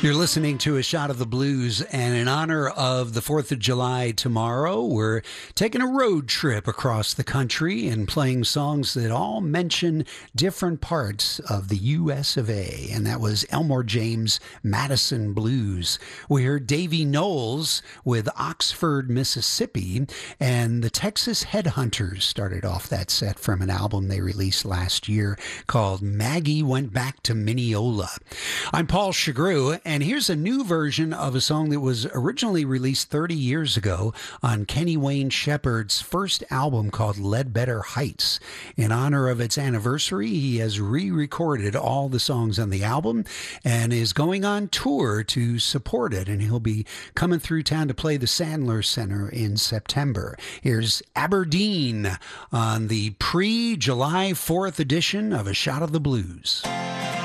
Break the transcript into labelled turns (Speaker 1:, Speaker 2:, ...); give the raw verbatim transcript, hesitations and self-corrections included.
Speaker 1: You're listening to A Shot of the Blues, and in honor of the fourth of July tomorrow, we're taking a road trip across the country and playing songs that all mention different parts of the U S of A, and that was Elmore James' Madison Blues. We heard Davy Knowles with Oxford, Mississippi, and the Texas Headhunters started off that set from an album they released last year called Maggie Went Back to Mineola. I'm Paul Chagru, and here's a new version of a song that was originally released thirty years ago on Kenny Wayne Shepherd's first album called Ledbetter Heights. In honor of its anniversary, he has re-recorded all the songs on the album and is going on tour to support it, and he'll be coming through town to play the Sandler Center in September. Here's Aberdeen on the pre-July fourth edition of A Shot of the Blues.